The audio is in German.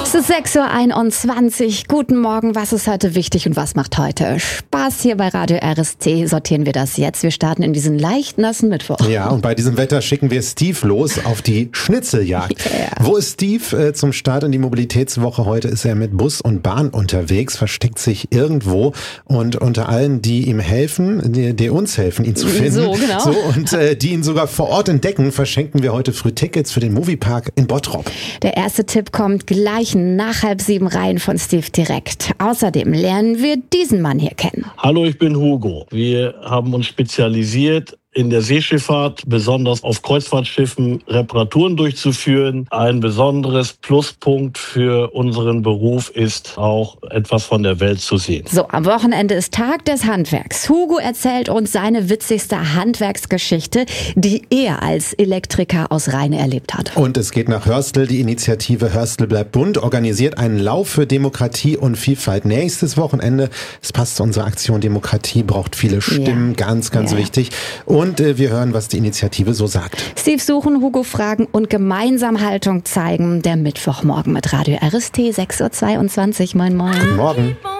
Es ist 6:21 Uhr. Guten Morgen. Was ist heute wichtig und was macht heute Spaß? Hier bei Radio RST sortieren wir das jetzt. Wir starten in diesen leicht nassen Mittwoch. Ja, und bei diesem Wetter schicken wir Steve los auf die Schnitzeljagd. Yeah. Wo ist Steve? Zum Start in die Mobilitätswoche heute ist er mit Bus und Bahn unterwegs, versteckt sich irgendwo. Und unter allen, die ihm helfen, die uns helfen, ihn zu finden, so, genau. und die ihn sogar vor Ort entdecken, verschenken wir heute früh Tickets für den Moviepark in Bottrop. Der erste Tipp kommt gleich nach 6:30 rein von Steve direkt. Außerdem lernen wir diesen Mann hier kennen. Hallo, ich bin Hugo. Wir haben uns spezialisiert in der Seeschifffahrt, besonders auf Kreuzfahrtschiffen, Reparaturen durchzuführen. Ein besonderes Pluspunkt für unseren Beruf ist auch etwas von der Welt zu sehen. So, am Wochenende ist Tag des Handwerks. Hugo erzählt uns seine witzigste Handwerksgeschichte, die er als Elektriker aus Rheine erlebt hat. Und es geht nach Hörstel. Die Initiative Hörstel bleibt bunt organisiert einen Lauf für Demokratie und Vielfalt. Nächstes Wochenende, es passt zu unserer Aktion Demokratie, braucht viele Stimmen, ganz wichtig. Und wir hören, was die Initiative so sagt. Steve suchen, Hugo fragen und gemeinsam Haltung zeigen. Der Mittwochmorgen mit Radio RST, 6:22 Uhr. Moin, moin. Guten Morgen.